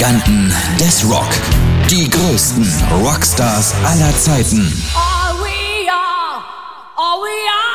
Giganten des Rock. Die größten Rockstars aller Zeiten. All we are